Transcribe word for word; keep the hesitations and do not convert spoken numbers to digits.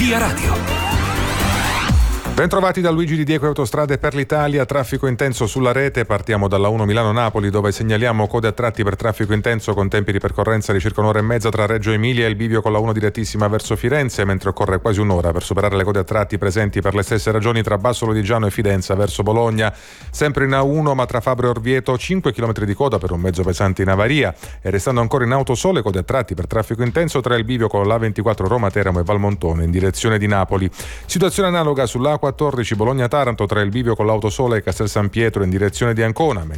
Via Radio. Bentrovati da Luigi Di Diego e Autostrade per l'Italia. Traffico intenso sulla rete. Partiamo dalla uno Milano-Napoli, dove segnaliamo code a tratti per traffico intenso con tempi di percorrenza di circa un'ora e mezza tra Reggio Emilia e il bivio con la uno direttissima verso Firenze, mentre occorre quasi un'ora per superare le code a tratti presenti per le stesse ragioni tra Basso Lodigiano e Fidenza verso Bologna. Sempre in A uno, ma tra Fabro e Orvieto, cinque chilometri di coda per un mezzo pesante in avaria. E restando ancora in Autosole, code a tratti per traffico intenso tra il bivio con l'A ventiquattro Roma-Teramo e Valmontone in direzione di Napoli. Situazione analoga sull'A quattordici Bologna-Taranto tra il bivio con l'Autosole e Castel San Pietro in direzione di Ancona,